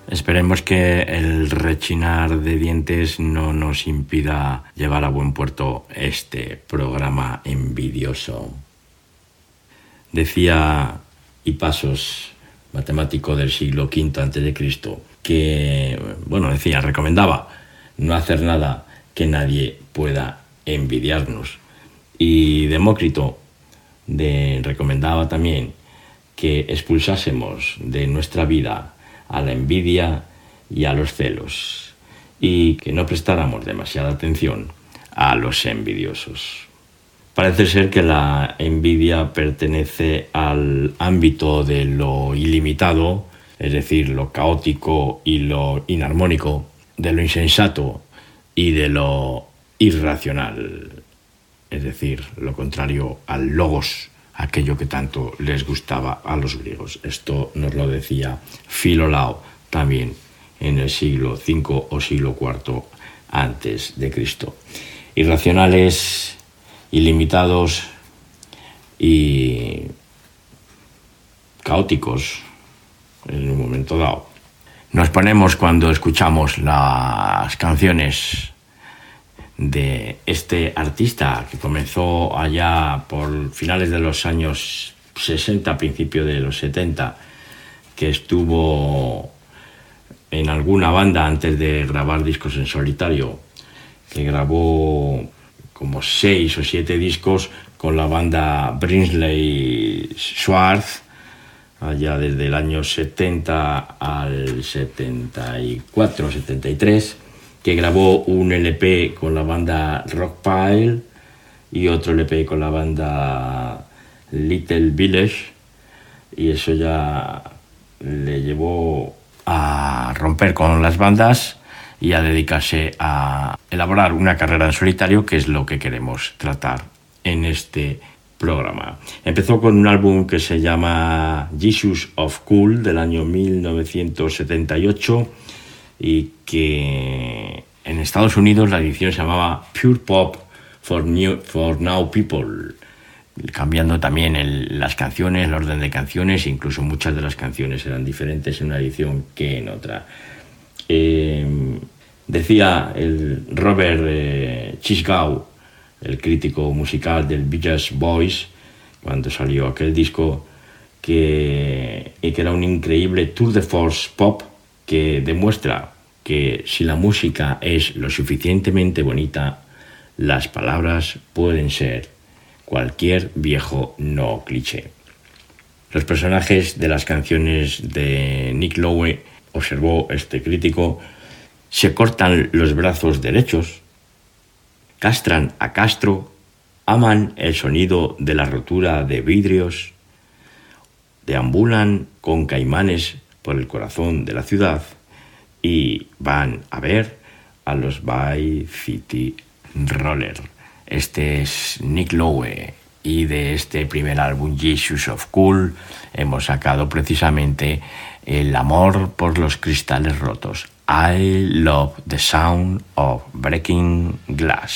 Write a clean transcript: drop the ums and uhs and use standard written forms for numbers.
Esperemos que el rechinar de dientes no nos impida llevar a buen puerto este programa envidioso. Decía Hipasos, matemático del siglo V a.C., que, recomendaba no hacer nada que nadie pueda envidiarnos. Y Demócrito recomendaba también que expulsásemos de nuestra vida a la envidia y a los celos, y que no prestáramos demasiada atención a los envidiosos. Parece ser que la envidia pertenece al ámbito de lo ilimitado, es decir, lo caótico y lo inarmónico, de lo insensato y de lo irracional, es decir, lo contrario al logos, aquello que tanto les gustaba a los griegos. Esto nos lo decía Filolao también en el siglo V o siglo IV antes de Cristo. Irracionales, ilimitados y caóticos en un momento dado. Nos ponemos cuando escuchamos las canciones de este artista que comenzó allá por finales de los años 60, principios de los 70, que estuvo en alguna banda antes de grabar discos en solitario, que grabó como 6 o 7 discos con la banda Brinsley Schwarz, allá desde el año 70 al 74, 73, que grabó un LP con la banda Rockpile y otro LP con la banda Little Village, y eso ya le llevó a romper con las bandas y a dedicarse a elaborar una carrera en solitario, que es lo que queremos tratar en este programa. Empezó con un álbum que se llama Jesus of Cool del año 1978 y que en Estados Unidos la edición se llamaba Pure Pop for Now People, cambiando también las canciones, el orden de canciones, incluso muchas de las canciones eran diferentes en una edición que en otra. Decía el Robert Christgau, el crítico musical del Beach Boys, cuando salió aquel disco, que era un increíble tour de force pop que demuestra que si la música es lo suficientemente bonita, las palabras pueden ser cualquier viejo no cliché. Los personajes de las canciones de Nick Lowe, observó este crítico, se cortan los brazos derechos, castran a Castro, aman el sonido de la rotura de vidrios, deambulan con caimanes por el corazón de la ciudad y van a ver a los Bay City Roller. Este es Nick Lowe, y de este primer álbum, Jesus of Cool, hemos sacado precisamente El amor por los cristales rotos. I love the sound of breaking glass.